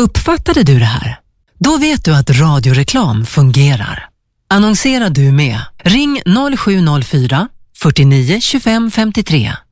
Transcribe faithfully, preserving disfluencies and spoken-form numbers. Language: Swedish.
Uppfattade du det här? Då vet du att radioreklam fungerar. Annonserar du med? Ring noll sju noll fyra, fyrtionio tjugofem femtiotre.